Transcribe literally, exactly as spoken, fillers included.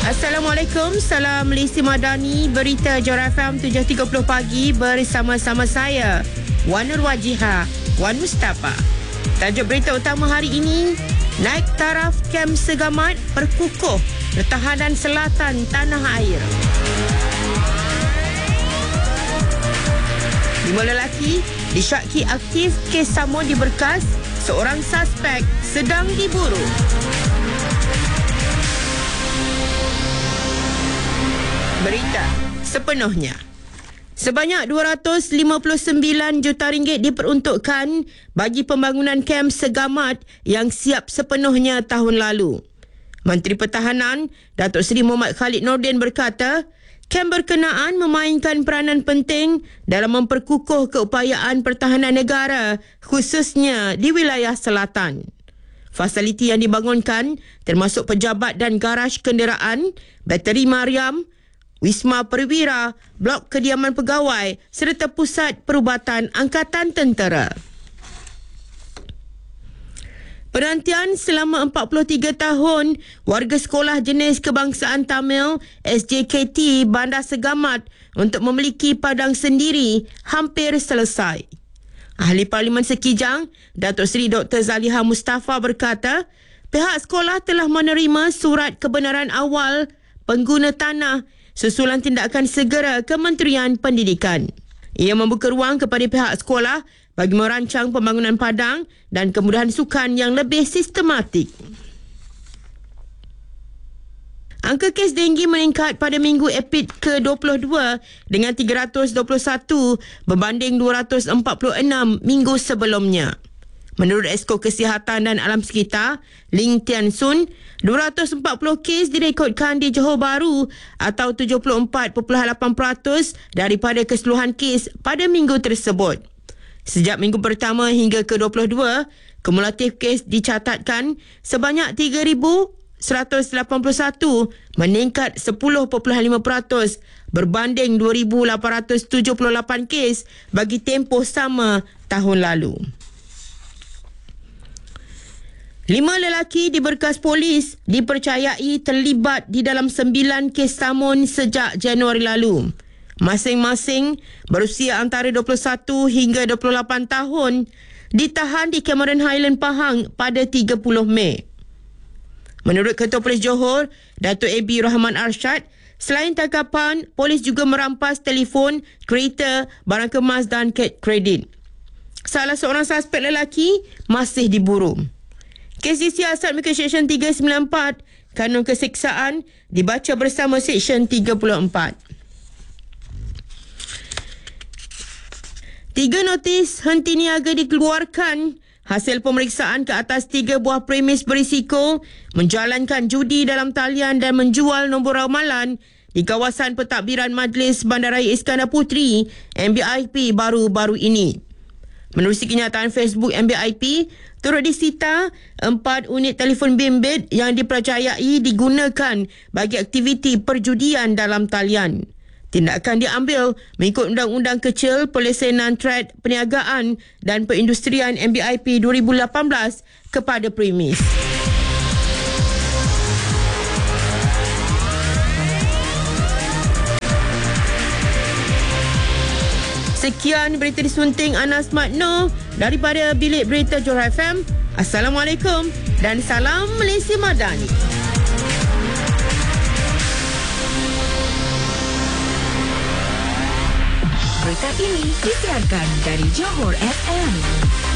Assalamualaikum, salam Malaysia Madani, berita Johor F M tujuh tiga puluh pagi bersama-sama saya, Wan Nur Wajihah, Wan Mustafa. Tajuk berita utama hari ini, naik taraf kem Segamat perkukuh pertahanan selatan tanah air. Lima lelaki disyaki aktif kes samun di Berkas, seorang suspek sedang diburu. Berita sepenuhnya. Sebanyak dua ratus lima puluh sembilan juta ringgit diperuntukkan bagi pembangunan kem Segamat yang siap sepenuhnya tahun lalu. Menteri Pertahanan, Datuk Seri Muhammad Khalid Nordin berkata, kem berkenaan memainkan peranan penting dalam memperkukuh keupayaan pertahanan negara, khususnya di wilayah selatan. Fasiliti yang dibangunkan termasuk pejabat dan garaj kenderaan, bateri Mariam, Wisma Perwira, blok kediaman pegawai serta pusat perubatan Angkatan Tentera. Penantian selama empat puluh tiga tahun warga sekolah jenis kebangsaan Tamil S J K T Bandar Segamat untuk memiliki padang sendiri hampir selesai. Ahli Parlimen Sekijang, Datuk Seri Doktor Zaliha Mustafa berkata, pihak sekolah telah menerima surat kebenaran awal pengguna tanah susulan tindakan segera Kementerian Pendidikan. Ia membuka ruang kepada pihak sekolah bagi merancang pembangunan padang dan kemudahan sukan yang lebih sistematik. Angka kes denggi meningkat pada minggu Epid ke dua puluh dua dengan tiga ratus dua puluh satu berbanding dua ratus empat puluh enam minggu sebelumnya. Menurut Esko Kesihatan dan Alam Sekitar, Ling Tian Sun, dua ratus empat puluh kes direkodkan di Johor Bahru atau tujuh puluh empat perpuluhan lapan peratus daripada keseluruhan kes pada minggu tersebut. Sejak minggu pertama hingga ke dua puluh dua, kumulatif kes dicatatkan sebanyak tiga ribu seratus lapan puluh satu, meningkat sepuluh perpuluhan lima peratus berbanding dua ribu lapan ratus tujuh puluh lapan kes bagi tempoh sama tahun lalu. Lima lelaki di berkas polis dipercayai terlibat di dalam sembilan kes samun sejak Januari lalu. Masing-masing berusia antara dua puluh satu hingga dua puluh lapan tahun, ditahan di Cameron Highland Pahang pada tiga puluh Mei. Menurut Ketua Polis Johor, Datuk A B Rahman Arsyad, selain tangkapan, polis juga merampas telefon, kereta, barang kemas dan kad kredit. Salah seorang suspek lelaki masih diburu. Kes disiasat mengikut Seksyen tiga sembilan empat Kanun Keseksaan dibaca bersama Seksyen tiga puluh empat. Tiga notis henti niaga dikeluarkan hasil pemeriksaan ke atas tiga buah premis berisiko menjalankan judi dalam talian dan menjual nombor ramalan di kawasan pentadbiran Majlis Bandaraya Iskandar Puteri M B I P baru-baru ini. Menerusi kenyataan Facebook M B I P, turut disita empat unit telefon bimbit yang dipercayai digunakan bagi aktiviti perjudian dalam talian. Tindakan diambil mengikut Undang-Undang Kecil Pelesenan Trade Perniagaan dan Perindustrian M B I P dua ribu lapan belas kepada premis. Sekian berita disunting Anas Matno daripada Bilik Berita Johor F M. Assalamualaikum dan salam Malaysia Madani. Berita ini disiarkan dari Johor F M.